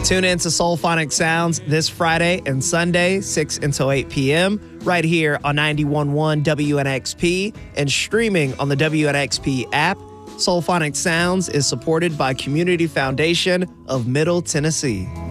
Tune in to Soulphonic Sounds this Friday and Sunday, 6 until 8 p.m., right here on 91.1 WNXP and streaming on the WNXP app. Soulphonic Sounds is supported by Community Foundation of Middle Tennessee.